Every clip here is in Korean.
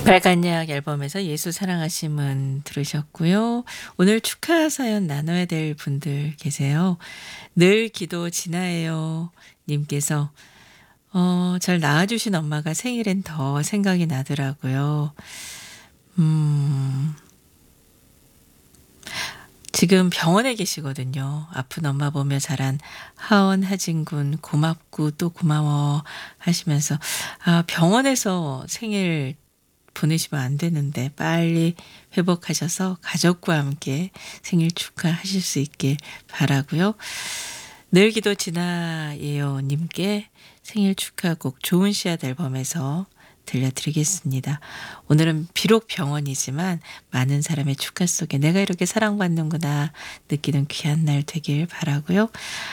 빨간약 앨범에서 예수 사랑하심은 들으셨고요. 오늘 축하 사연 나눠야 될 분들 계세요. 늘 기도 진아예요 님께서 잘 낳아주신 엄마가 생일엔 더 생각이 나더라고요. 지금 병원에 계시거든요. 아픈 엄마 보며 자란 하원 하진군 고맙고 또 고마워 하시면서 병원에서 생일 보내시면 안 되는데 빨리 회복하셔서 가족과 함께 생일 축하하실 수 있길 바라고요. 늘 기도 진아예요 님께 생일 축하곡 좋은 씨앗 앨범에서 들려드리겠습니다. 오늘은 비록 병원이지만 많은 사람의 축하 속에 내가 이렇게 사랑받는구나 느끼는 귀한 날 되길 바라고요.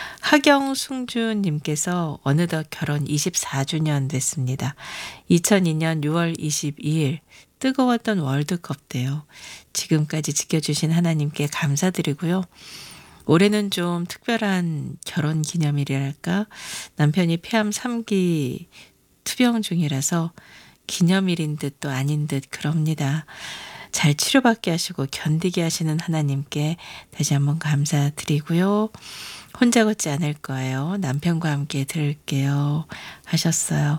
하경승준님께서 어느덧 결혼 24주년 됐습니다. 2002년 6월 22일 뜨거웠던 월드컵 때요. 지금까지 지켜주신 하나님께 감사드리고요. 올해는 좀 특별한 결혼 기념일이랄까? 남편이 폐암 3기 투병 중이라서 기념일인 듯 또 아닌 듯 그럽니다. 잘 치료받게 하시고 견디게 하시는 하나님께 다시 한번 감사드리고요. 혼자 걷지 않을 거예요. 남편과 함께 들을게요 하셨어요.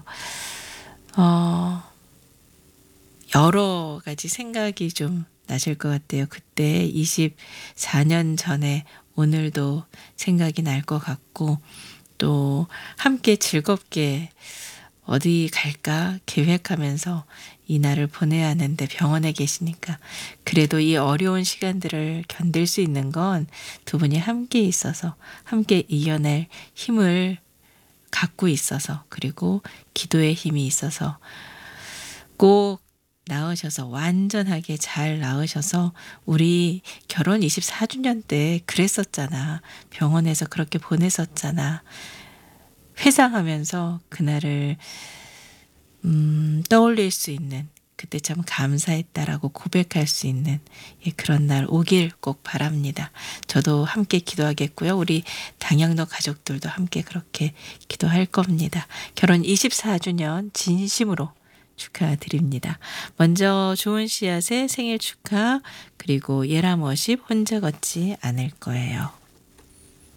여러 가지 생각이 좀 나실 것 같아요. 그때 24년 전에 오늘도 생각이 날 것 같고 또 함께 즐겁게 어디 갈까 계획하면서 이 날을 보내야 하는데 병원에 계시니까 그래도 이 어려운 시간들을 견딜 수 있는 건 두 분이 함께 있어서 함께 이겨낼 힘을 갖고 있어서 그리고 기도의 힘이 있어서 꼭 나으셔서 완전하게 잘 나으셔서 우리 결혼 24주년 때 그랬었잖아. 병원에서 그렇게 보냈었잖아. 회상하면서 그날을 떠올릴 수 있는 그때 참 감사했다라고 고백할 수 있는 그런 날 오길 꼭 바랍니다. 저도 함께 기도하겠고요. 우리 당양로 가족들도 함께 그렇게 기도할 겁니다. 결혼 24주년 진심으로 축하드립니다. 먼저 좋은 씨앗의 생일 축하 그리고 예람 워십 혼자 걷지 않을 거예요.